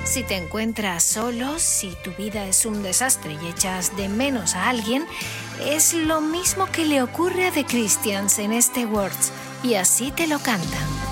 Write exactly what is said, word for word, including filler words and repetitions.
Si te encuentras solo, si tu vida es un desastre y echas de menos a alguien, es lo mismo que le ocurre a The Christians en este Words, y así te lo cantan.